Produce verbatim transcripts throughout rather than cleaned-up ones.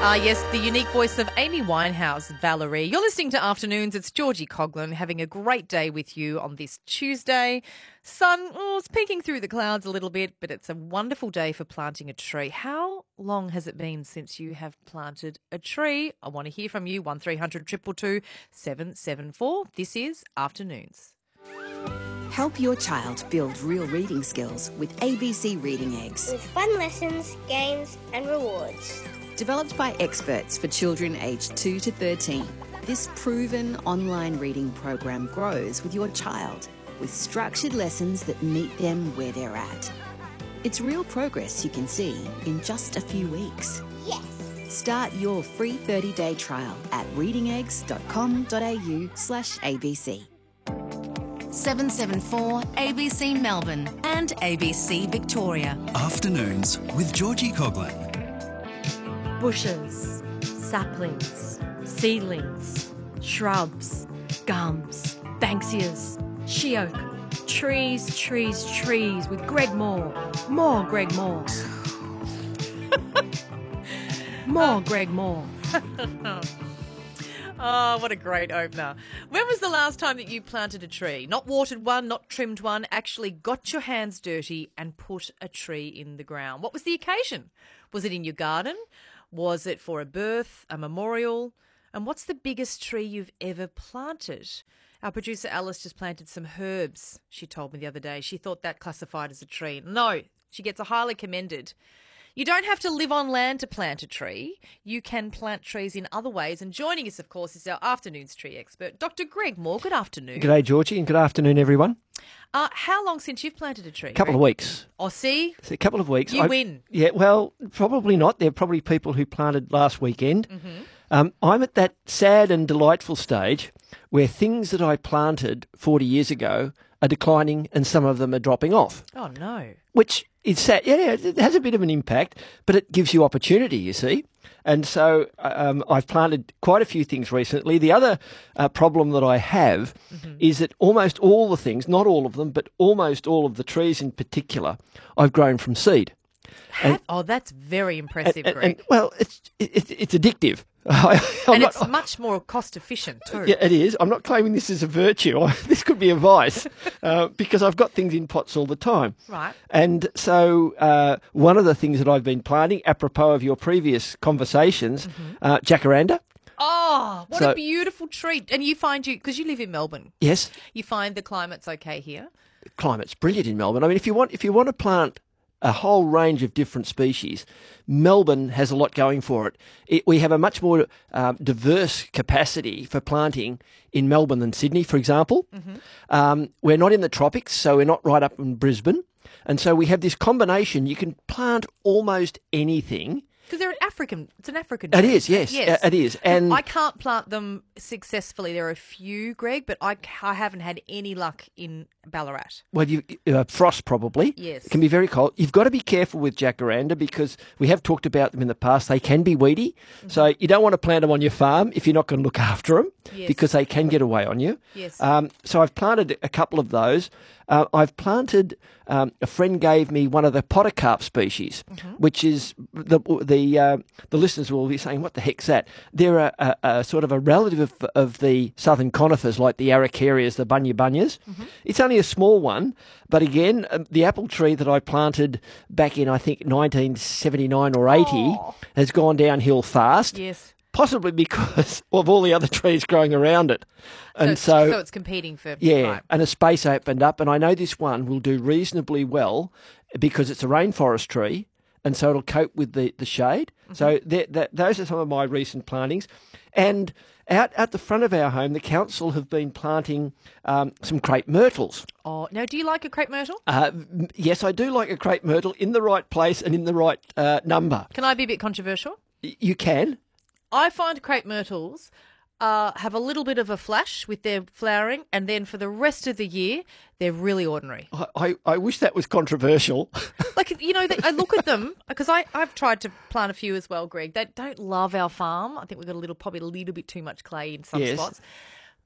Ah, yes, the unique voice of Amy Winehouse, Valerie. You're listening to Afternoons. It's Georgie Coughlin having a great day with you on this Tuesday. Sun, oh, it's peeking through the clouds a little bit, but it's a wonderful day for planting a tree. How long has it been since you have planted a tree? I want to hear from you. one three hundred two two two seven seven four. This is Afternoons. Help your child build real reading skills with A B C Reading Eggs. With fun lessons, games and rewards. Developed by experts for children aged two to thirteen, this proven online reading program grows with your child with structured lessons that meet them where they're at. It's real progress you can see in just a few weeks. Yes! Start your free thirty-day trial at readingeggs.com.au slash ABC. seven seven four A B C Melbourne and A B C Victoria. Afternoons with Georgie Coughlin. Bushes, saplings, seedlings, shrubs, gums, banksias, she oak, trees, trees, trees with Greg Moore. More Greg Moore. More Greg Moore. Oh, what a great opener. When was the last time that you planted a tree? Not watered one, not trimmed one, actually got your hands dirty and put a tree in the ground. What was the occasion? Was it in your garden? Was it for a birth, a memorial? And what's the biggest tree you've ever planted? Our producer Alice just planted some herbs, she told me the other day. She thought that classified as a tree. No, she gets a highly commended. You don't have to live on land to plant a tree. You can plant trees in other ways. And joining us, of course, is our afternoons tree expert, Doctor Greg Moore. Good afternoon. G'day, Georgie, and good afternoon, everyone. Uh, how long since you've planted a tree? A couple Greg? of weeks. Oh, see? A couple of weeks. You I, win. Yeah, well, probably not. There are probably people who planted last weekend. Mm-hmm. Um, I'm at that sad and delightful stage where things that I planted forty years ago are declining and some of them are dropping off. Oh, no. Which is sad. Yeah, it has a bit of an impact, but it gives you opportunity, you see. And so um, I've planted quite a few things recently. The other uh, problem that I have mm-hmm. is that almost all the things, not all of them, but almost all of the trees in particular, I've grown from seed. And, oh, that's very impressive, and, Greg. And, well, it's, it's, it's addictive. I, and not, it's much more cost efficient too. Yeah, it is. I'm not claiming this is a virtue. This could be a vice uh, because I've got things in pots all the time. Right. And so uh, one of the things that I've been planting, apropos of your previous conversations, mm-hmm. uh, jacaranda. Oh, what so, a beautiful tree. And you find you, because you live in Melbourne. Yes. You find the climate's okay here? The climate's brilliant in Melbourne. I mean, if you want, if you want to plant a whole range of different species, Melbourne has a lot going for it. it we have a much more um, diverse capacity for planting in Melbourne than Sydney, for example. Mm-hmm. Um, we're not in the tropics, so we're not right up in Brisbane. And so we have this combination. You can plant almost anything. Because they're an African, it's an African It tree. is, yes, yes. it is. And I can't plant them successfully. There are a few, Greg, but I, I haven't had any luck in Ballarat. Well, you, uh, frost probably. Yes. It can be very cold. You've got to be careful with jacaranda because we have talked about them in the past. They can be weedy. Mm-hmm. So you don't want to plant them on your farm if you're not going to look after them yes. because they can get away on you. Yes. Um, so I've planted a couple of those. Uh, I've planted, um, a friend gave me one of the podocarp species, mm-hmm. which is, the the uh, the listeners will be saying, what the heck's that? They're a, a, a sort of a relative of, of the southern conifers like the araucarias, the bunya bunyas. Mm-hmm. It's only a small one, but again, uh, the apple tree that I planted back in, I think, nineteen seventy-nine or eighty oh. has gone downhill fast. Yes. Possibly because of all the other trees growing around it. And so, so, so it's competing for... Yeah, right. and a space opened up, and I know this one will do reasonably well because it's a rainforest tree, and so it'll cope with the, the shade. Mm-hmm. So that, that, those are some of my recent plantings. And out at the front of our home, the council have been planting um, some crepe myrtles. Oh, now, do you like a crepe myrtle? Uh, yes, I do like a crepe myrtle in the right place and in the right uh, number. Can I be a bit controversial? Y- you can. I find crepe myrtles uh, have a little bit of a flash with their flowering, and then for the rest of the year, they're really ordinary. I, I, I wish that was controversial. Like, you know, they, I look at them, because I've tried to plant a few as well, Greg. They don't love our farm. I think we've got a little, probably a little bit too much clay in some yes. spots.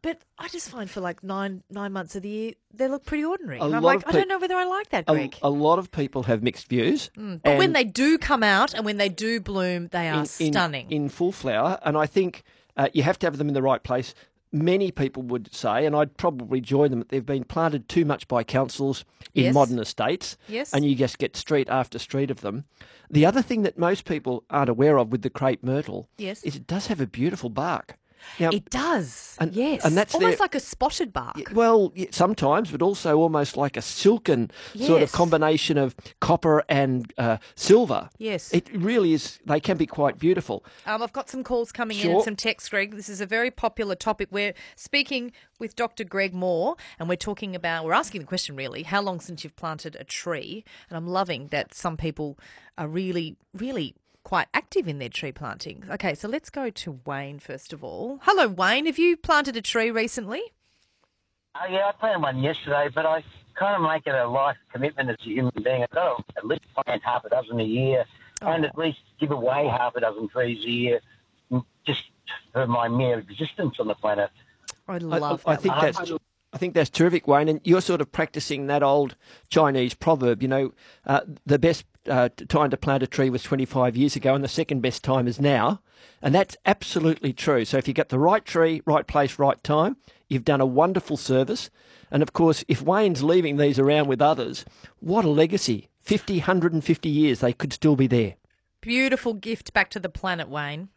But I just find for like nine nine months of the year, they look pretty ordinary. A And I'm lot like, of I pe- don't know whether I like that, A, Greg. a lot of people have mixed views. Mm, but when and they do come out and when they do bloom, they are in, in- stunning. in full flower, and I think uh, you have to have them in the right place. Many people would say, and I'd probably join them, that they've been planted too much by councils in Yes. modern estates, Yes. and you just get street after street of them. The other thing that most people aren't aware of with the crepe myrtle Yes. is it does have a beautiful bark. Now, It does, and- yes. and that's almost their- like a spotted bark. y- well, y- sometimes, but also almost like a silken sort of Yes. combination of copper and uh, silver. Yes. It really is, they can be quite beautiful. Um, I've got some calls coming in Sure. and some texts, Greg. This is a very popular topic. We're speaking with Doctor Greg Moore, and we're talking about, we're asking the question really, how long since you've planted a tree? And I'm loving that some people are really, really quite active in their tree planting. Okay, so let's go to Wayne first of all. Hello, Wayne. Have you planted a tree recently? Uh, yeah, I planted one yesterday, but I kind of make it a life commitment as a human being. I've got to at least plant half a dozen a year and at least give away half a dozen trees a year mm, just for my mere existence on the planet. I I, love I, I that. think one. that's I think that's terrific, Wayne. And you're sort of practicing that old Chinese proverb. You know, uh, the best uh, t- time to plant a tree was twenty-five years ago, and the second best time is now. And that's absolutely true. So if you get the right tree, right place, right time, you've done a wonderful service. And of course, if Wayne's leaving these around with others, what a legacy! fifty, one hundred fifty years, they could still be there. Beautiful gift back to the planet, Wayne.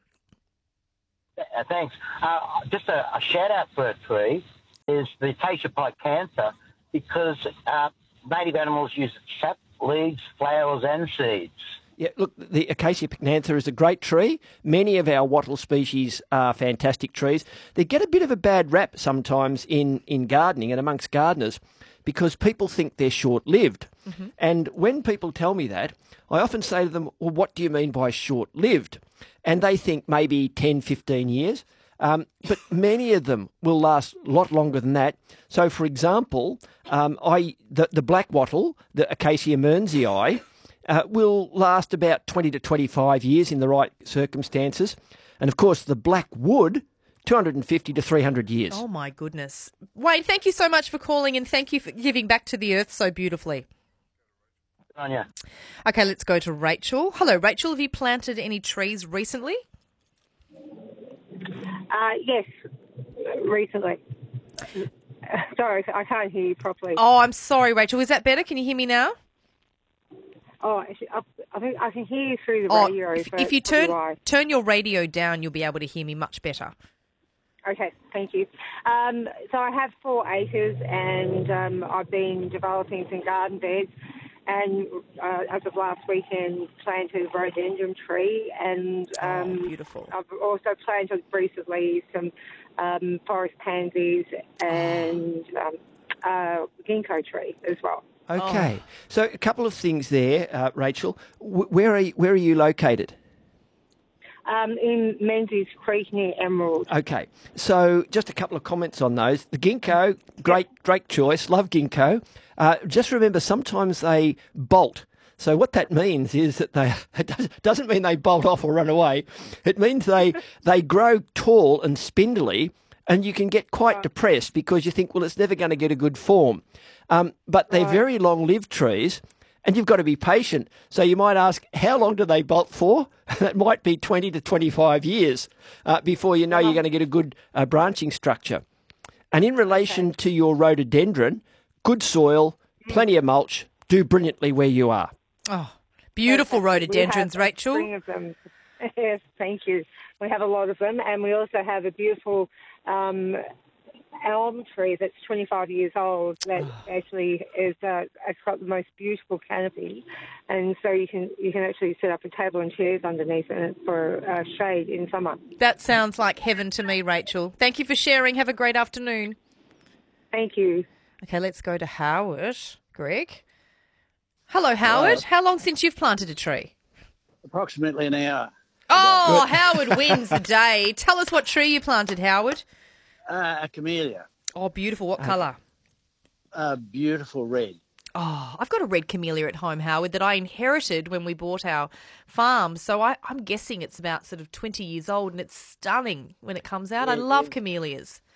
Uh, thanks. Uh, just a, a shout out for a tree is the acacia picantha because uh, native animals use its sap, leaves, flowers and seeds. Yeah, look, the Acacia pycnantha is a great tree. Many of our wattle species are fantastic trees. They get a bit of a bad rap sometimes in, in gardening and amongst gardeners because people think they're short-lived. Mm-hmm. And when people tell me that, I often say to them, well, what do you mean by short-lived? And they think maybe ten, fifteen years. Um, but many of them will last a lot longer than that. So, for example, um, I the, the black wattle, the Acacia mearnsii, uh, will last about twenty to twenty-five years in the right circumstances. And, of course, the black wood, two hundred fifty to three hundred years. Oh, my goodness. Wayne, thank you so much for calling and thank you for giving back to the earth so beautifully. Anya. Okay, let's go to Rachel. Hello, Rachel. Have you planted any trees recently? Uh, yes, recently. Sorry, I can't hear you properly. Oh, I'm sorry, Rachel. Is that better? Can you hear me now? Oh, actually, I, I think I can hear you through the Oh, radio. if, so if you that's probably turn why. turn your radio down, you'll be able to hear me much better. Okay, thank you. Um, so I have four acres, and um, I've been developing some garden beds. And uh, as of last weekend, planted a rhododendron tree, and um, Oh, beautiful. I've also planted recently some um, forest pansies and um, uh, ginkgo tree as well. Okay. So a couple of things there, uh, Rachel. W- where are you, where are you located? Um, in Menzies Creek near Emerald. Okay. So just a couple of comments on those. The ginkgo, great, great choice. Love ginkgo. Uh, just remember, sometimes they bolt. So what that means is that they it doesn't mean they bolt off or run away. It means they they grow tall and spindly, and you can get quite depressed because you think, well, it's never going to get a good form. Um, but they're very long-lived trees, and you've got to be patient. So you might ask, how long do they bolt for? That might be twenty to twenty-five years uh, before you know you're going to get a good uh, branching structure. And in relation to your rhododendron, good soil, plenty of mulch, do brilliantly where you are. Oh, beautiful rhododendrons, We have a Rachel. string of them. Yes, thank you. We have a lot of them, and we also have a beautiful um, elm tree that's twenty-five years old that actually is uh, it's got the most beautiful canopy, and so you can you can actually set up a table and chairs underneath it for uh, shade in summer. That sounds like heaven to me, Rachel. Thank you for sharing. Have a great afternoon. Thank you. Okay, let's go to Howard. Greg. Hello, Howard. How long since you've planted a tree? Approximately an hour. Oh, Howard wins the day. Tell us what tree you planted, Howard. Uh, a camellia. Oh, beautiful. What colour? A beautiful red. Oh, I've got a red camellia at home, Howard, that I inherited when we bought our farm. So I, I'm guessing it's about sort of twenty years old, and it's stunning when it comes out. I Yeah, love yeah. camellias.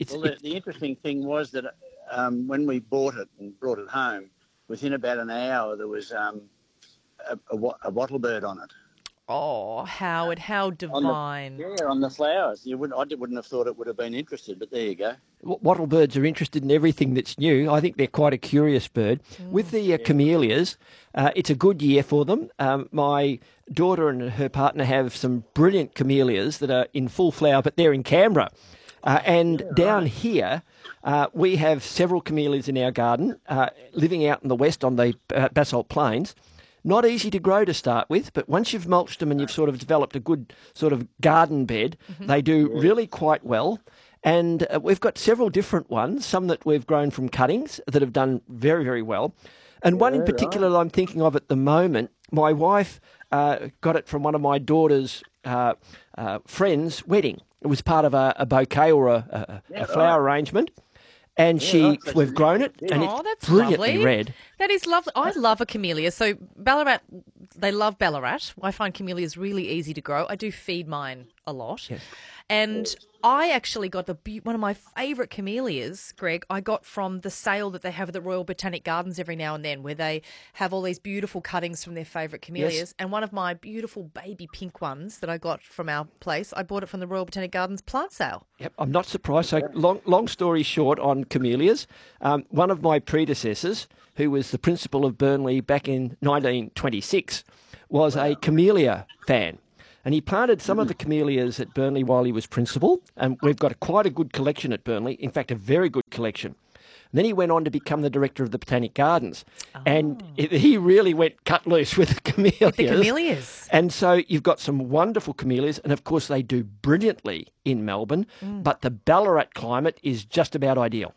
it's, Well, the, it's the interesting thing was that um, when we bought it and brought it home, within about an hour there was um, a, a, wa- a wattle bird on it. Oh, Howard, how On divine. the, yeah, on the flowers. You wouldn't, I d- wouldn't have thought it would have been interested, but there you go. wattlebirds are interested in everything that's new. I think they're quite a curious bird. With the uh, camellias, uh, it's a good year for them. Um, my daughter and her partner have some brilliant camellias that are in full flower, but they're in Canberra. Uh, and down here, uh, we have several camellias in our garden, uh, living out in the west on the uh, basalt plains. Not easy to grow to start with, but once you've mulched them and you've sort of developed a good sort of garden bed, they do really quite well. And uh, we've got several different ones, some that we've grown from cuttings that have done very, very well. And one in particular that I'm thinking of at the moment, my wife uh, got it from one of my daughter's uh, uh, friends' wedding. It was part of a, a bouquet or a, a, a flower arrangement. And she, we've grown it, and Oh, it's that's brilliantly lovely. red. That is lovely. I love a camellia. So Ballarat, they love Ballarat. I find camellias really easy to grow. I do feed mine a lot. Yes. And I actually got the be- one of my favourite camellias, Greg, I got from the sale that they have at the Royal Botanic Gardens every now and then, where they have all these beautiful cuttings from their favourite camellias. Yes. And one of my beautiful baby pink ones that I got from our place, I bought it from the Royal Botanic Gardens plant sale. Yep, I'm not surprised. So, long, long story short on camellias, um, one of my predecessors, who was the principal of Burnley back in nineteen twenty-six, was a camellia fan. And he planted some of the camellias at Burnley while he was principal, and we've got a, quite a good collection at Burnley, in fact, a very good collection. And then he went on to become the director of the Botanic Gardens, Oh. and it, he really went cut loose with the camellias. The camellias. And so you've got some wonderful camellias, and of course they do brilliantly in Melbourne, Mm. but the Ballarat climate is just about ideal.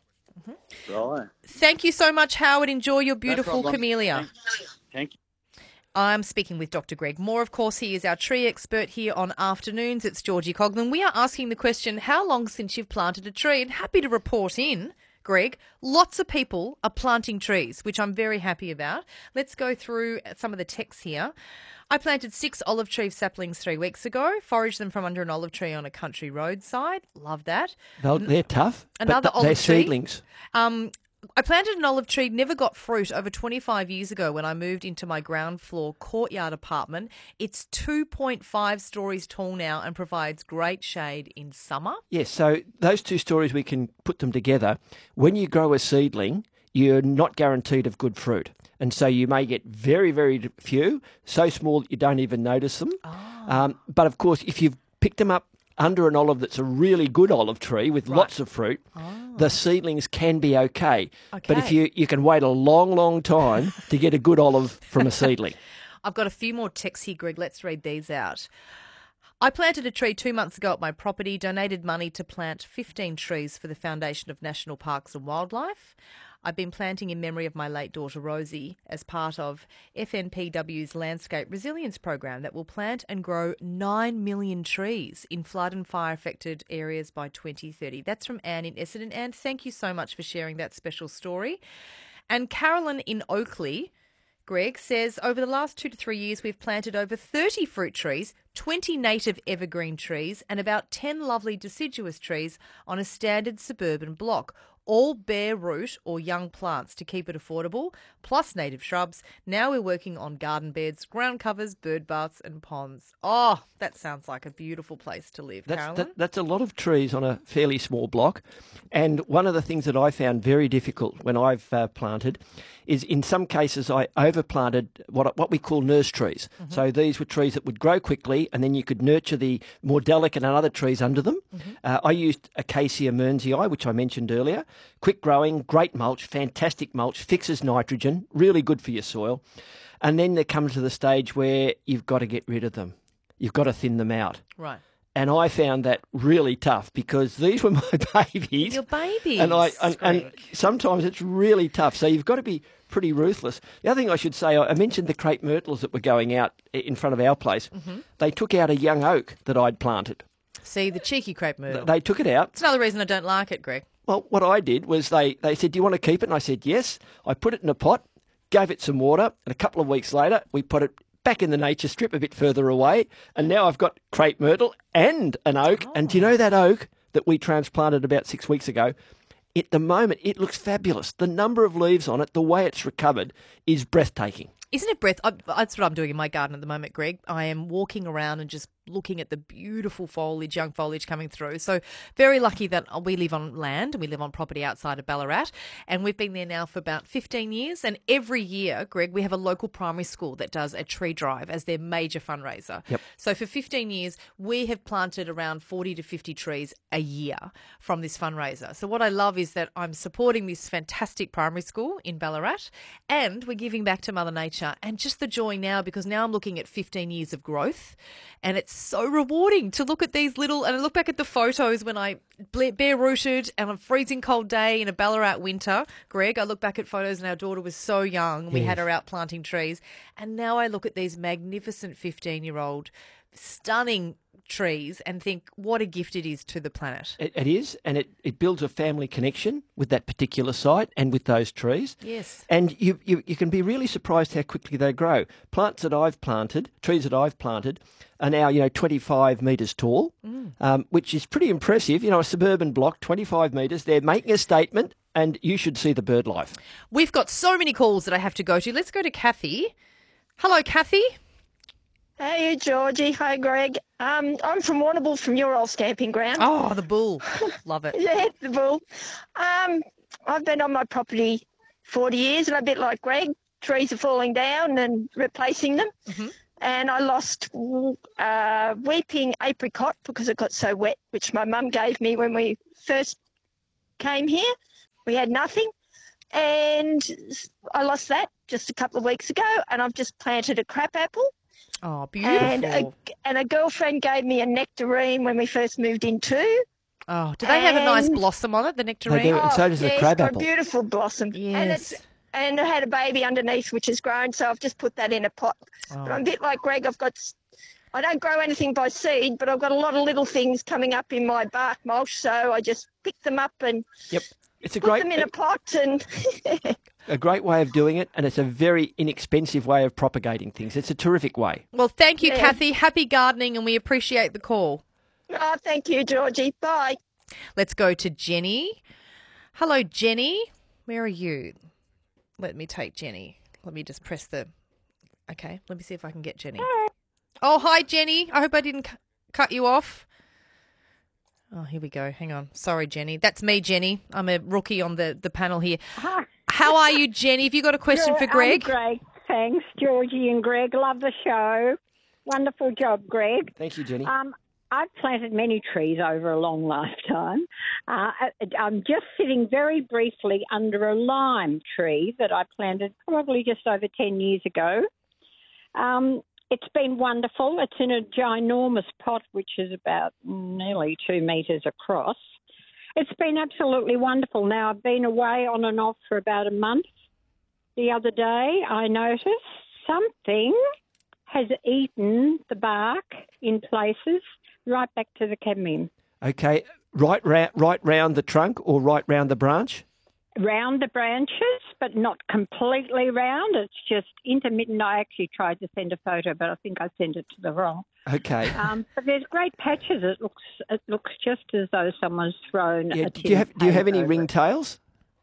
Right. Thank you so much, Howard. Enjoy your No beautiful problem. camellia. Thank you. I'm speaking with Doctor Greg Moore. Of course, he is our tree expert here on Afternoons. It's Georgie Coughlin. We are asking the question, how long since you've planted a tree? And happy to report in, Greg, lots of people are planting trees, which I'm very happy about. Let's go through some of the texts here. I planted six olive tree saplings three weeks ago, foraged them from under an olive tree on a country roadside. Love that. They'll, they're tough, Another but th- they're olive tree. seedlings. Um, I planted an olive tree, never got fruit, over twenty-five years ago when I moved into my ground floor courtyard apartment. It's two point five stories tall now and provides great shade in summer. Yes, so those two stories, we can put them together. When you grow a seedling, you're not guaranteed of good fruit. And so you may get very, very few, so small that you don't even notice them. Oh. Um, but of course, if you've picked them up under an olive that's a really good olive tree with Right. lots of fruit, the seedlings can be okay. But if Okay. you, you can wait a long, long time to get a good olive from a seedling. I've got a few more texts here, Greg. Let's read these out. I planted a tree two months ago at my property, donated money to plant fifteen trees for the Foundation of National Parks and Wildlife. I've been planting in memory of my late daughter Rosie as part of F N P W's Landscape Resilience Program that will plant and grow nine million trees in flood and fire affected areas by twenty thirty. That's from Anne in Essendon. Anne, thank you so much for sharing that special story. And Carolyn in Oakley, Greg, says over the last two to three years we've planted over thirty fruit trees, twenty native evergreen trees and about ten lovely deciduous trees on a standard suburban block. All bare root or young plants to keep it affordable, plus native shrubs. Now we're working on garden beds, ground covers, bird baths and ponds. Oh, that sounds like a beautiful place to live, That's, Carolyn. that, that's a lot of trees on a fairly small block. And one of the things that I found very difficult when I've uh, planted is in some cases I overplanted what what we call nurse trees. Mm-hmm. So these were trees that would grow quickly and then you could nurture the more delicate and other trees under them. Mm-hmm. Uh, I used Acacia mearnsii, which I mentioned earlier. Quick growing, great mulch, fantastic mulch, fixes nitrogen, really good for your soil. And then they come to the stage where you've got to get rid of them. You've got to thin them out. Right. And I found that really tough because these were my babies. Your babies, And I and, and Greg. sometimes it's really tough. So you've got to be pretty ruthless. The other thing I should say, I mentioned the crepe myrtles that were going out in front of our place. Mm-hmm. They took out a young oak that I'd planted. See, the cheeky crepe myrtle. They took it out. It's another reason I don't like it, Greg. Well, what I did was they, they said, do you want to keep it? And I said, yes. I put it in a pot, gave it some water, and a couple of weeks later, we put it back in the nature strip a bit further away, and now I've got crepe myrtle and an oak. Oh. And do you know that oak? that we transplanted about six weeks ago, at the moment it looks fabulous. The number of leaves on it, the way it's recovered, is breathtaking. Isn't it breath? I, that's what I'm doing in my garden at the moment, Greg. I am walking around and just looking at the beautiful foliage, young foliage coming through. So very lucky that we live on land and we live on property outside of Ballarat. And we've been there now for about fifteen years. And every year, Greg, we have a local primary school that does a tree drive as their major fundraiser. Yep. So for fifteen years, we have planted around forty to fifty trees a year from this fundraiser. So what I love is that I'm supporting this fantastic primary school in Ballarat and we're giving back to Mother Nature. And just the joy now, because now I'm looking at fifteen years of growth and it's so rewarding to look at these little, and I look back at the photos when I bare rooted and a freezing cold day in a Ballarat winter. Greg, I look back at photos and our daughter was so young. We Yes. had her out planting trees. And now I look at these magnificent fifteen-year-old stunning trees and think what a gift it is to the planet. It, it is, and it, it builds a family connection with that particular site and with those trees. Yes. And you, you, you can be really surprised how quickly they grow. Plants that I've planted, trees that I've planted, are now, you know, twenty-five metres tall, mm. um, which is pretty impressive. You know, a suburban block, twenty-five metres. They're making a statement, and you should see the bird life. We've got so many calls that I have to go to. Let's go to Kathy. Hello, Kathy. Hey, Georgie. Hi, Greg. Um, I'm from Warrnambool, from your old stamping ground. Oh, the bull. Love it. Yeah, the bull. Um, I've been on my property forty years, and a bit like Greg, trees are falling down and replacing them. Mm-hmm. And I lost uh, weeping apricot because it got so wet, which my mum gave me when we first came here. We had nothing. And I lost that just a couple of weeks ago, and I've just planted a crabapple. Oh, beautiful. And a, and a girlfriend gave me a nectarine when we first moved in too. Oh, do they have a nice And- blossom on it, the nectarine? They do, and so does the yeah, crab it's got apple. a beautiful blossom. And, Yes. it's, and I had a baby underneath which has grown, so I've just put that in a pot. Oh. But I'm a bit like Greg. I've got, s- I don't grow anything by seed, but I've got a lot of little things coming up in my bark mulch, so I just pick them up and Yep. It's a put great, them in a pot and... a great way of doing it, and it's a very inexpensive way of propagating things. It's a terrific way. Well, thank you, Yeah. Kathy. Happy gardening, and we appreciate the call. Oh, thank you, Georgie. Bye. Let's go to Jenny. Hello, Jenny. Where are you? Let me take Jenny. Let me just press the... Okay, let me see if I can get Jenny. Oh, hi, Jenny. I hope I didn't cu- cut you off. Oh, here we go. Hang on. Sorry, Jenny. That's me, Jenny. I'm a rookie on the, the panel here. Hi. How are you, Jenny? Have you got a question Yeah, for Greg? I'm great. Thanks, Georgie and Greg. Love the show. Wonderful job, Greg. Thank you, Jenny. Um, I've planted many trees over a long lifetime. Uh, I'm just sitting very briefly under a lime tree that I planted probably just over ten years ago. Um, it's been wonderful. It's in a ginormous pot, which is about nearly two metres across. It's been absolutely wonderful. Now, I've been away on and off for about a month. The other day, I noticed something has eaten the bark in places right back to the cadmium. Okay, right, ra- right round the trunk or right round the branch? Round the branches, but not completely round. It's just intermittent. I actually tried to send a photo, but I think I sent it to the wrong. Okay. Um, but there's great patches. It looks it looks just as though someone's thrown Yeah, a do tin you have do you have paper any over it. ringtails?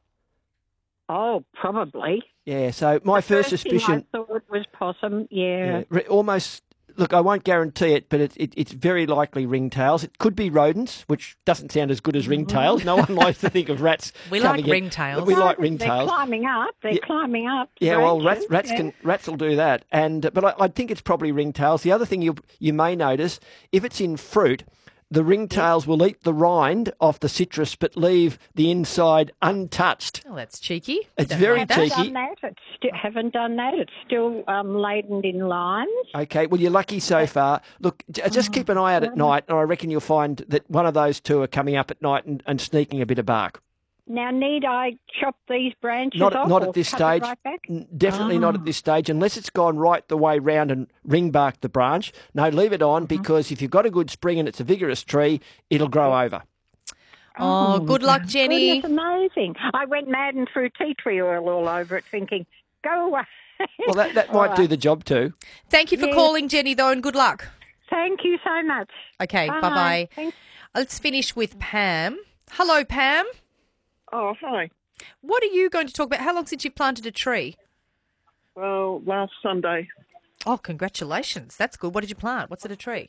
Oh, probably. Yeah, so my The first thing suspicion, I thought was possum. Yeah. yeah, re- almost. Look, I won't guarantee it, but it, it, it's very likely ringtails. It could be rodents, which doesn't sound as good as ringtails. No one likes to think of rats. We like coming in. ringtails. We like They're ringtails. climbing up. They're Yeah. climbing up. Yeah, well, rats, branches, rats yeah. can rats will do that, and but I, I think it's probably ringtails. The other thing you you may notice, if it's in fruit, the ringtails will eat the rind off the citrus, but leave the inside untouched. Oh, that's cheeky. It's Don't very like that. Haven't cheeky. done that. It's sti- haven't done that. It's still um, laden in limes. Okay, well, you're lucky so far. Look, j- just keep an eye out at night, and I reckon you'll find that one of those two are coming up at night and, and sneaking a bit of bark. Now, need I chop these branches Not, off? not or at this cut it stage. right back? N- Definitely not Ah. at this stage, unless it's gone right the way round and ring bark the branch. No, leave it on, because if you've got a good spring and it's a vigorous tree, it'll grow over. Oh, good luck, Goodness, Jenny. amazing. I went mad and threw tea tree oil all over it, thinking, go away. Well, that, that All might do right. the job too. Thank you for Yeah. calling, Jenny, though, and good luck. Thank you so much. Okay, Bye. bye-bye. Thanks. Let's finish with Pam. Hello, Pam. Oh, hi. What are you going to talk about? How long since you've planted a tree? Well, last Sunday. Oh, congratulations. That's good. What did you plant? What's it a tree?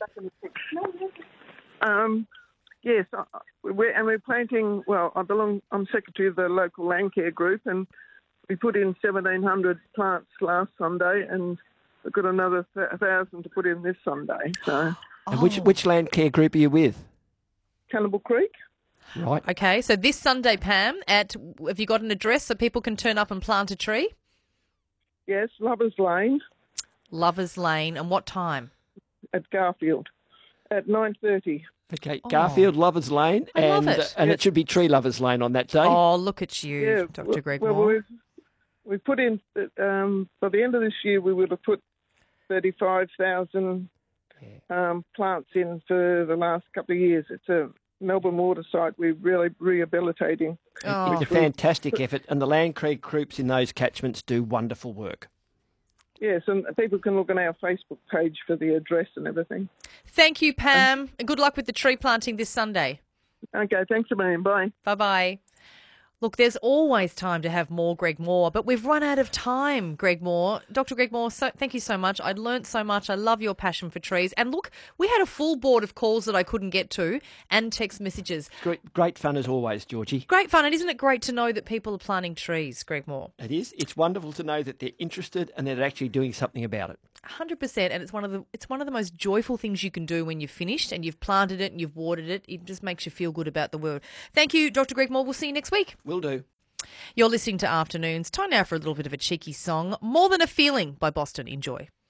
Um, yes, uh, we're, and we're planting, well, I belong, I'm secretary of the local land care group, and we put in seventeen hundred plants last Sunday, and we've got another one thousand to put in this Sunday. So, And which, which land care group are you with? Cannibal Creek. Right. Okay, so this Sunday, Pam, at have you got an address so people can turn up and plant a tree? Yes, Lovers Lane. Lovers Lane. And what time? At Garfield. At nine thirty. Okay, Garfield, Lovers Lane, I love and it. and it should be Tree Lovers Lane on that day. Oh, look at you, Yeah, Doctor Greg well, Moore. we've, we've put in, um, by the end of this year, we would have put thirty-five thousand um, plants in for the last couple of years. It's a Melbourne water site we're really rehabilitating. Oh. It's a fantastic effort, and the Land Creek groups in those catchments do wonderful work. Yes, and people can look on our Facebook page for the address and everything. Thank you, Pam, and good luck with the tree planting this Sunday. Okay, thanks a million. Bye. Bye-bye. Look, there's always time to have more Greg Moore, but we've run out of time, Greg Moore. Doctor Greg Moore, so, thank you so much. I learnt so much. I love your passion for trees. And look, we had a full board of calls that I couldn't get to and text messages. Great, great fun as always, Georgie. Great fun. And isn't it great to know that people are planting trees, Greg Moore? It is. It's wonderful to know that they're interested and they're actually doing something about it. one hundred percent. And it's one of the it's one of the most joyful things you can do when you've finished and you've planted it and you've watered it. It just makes you feel good about the world. Thank you, Doctor Greg Moore. We'll see you next week. Will do. You're listening to Afternoons. Time now for a little bit of a cheeky song. More Than a Feeling by Boston. Enjoy.